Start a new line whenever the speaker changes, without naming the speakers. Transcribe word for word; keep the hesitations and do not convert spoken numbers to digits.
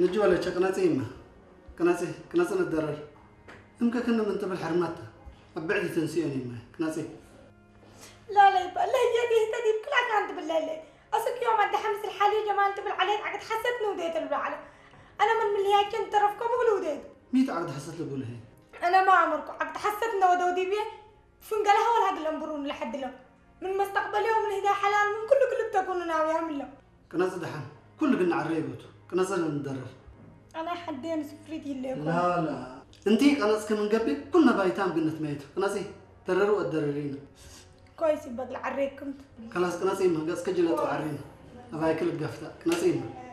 نجي ولا شقناتي ما كناسي كناسي نتضرر يمكن كنا من تبع حرماتها أبعدي تنسيني ما كناسي
لا لا يبقى لا هي دي هتدي بكل كانت بالليل أصلك يوم عند حمس الحالي جمال تبع عليه عقد حسيت نوديت البعلة أنا من من هيك كنت ترفكم وقلوديت
ميت عقد حسيت له بقول هي
أنا ما عمركم عقد حسيت نودودي بيه فنقلها ولا هاد الأمبرون لحد له من مستقبلي ومن هدا حلال من كل كل بتكونوا ناوي أعمل له
كناسي دحين كل قلنا عريبوت كناسي نتضرر
أنا حدين سفريتي اللي يكون
لا لا انتي كناس كنا نقبل كنا بايتام قلنا تميت كناسي ترروا الدررين
كويس يبقى العريك كنت
خلاص كناسي ما قاس كجلت وعرينا أبغى كل القفطة كناسي ما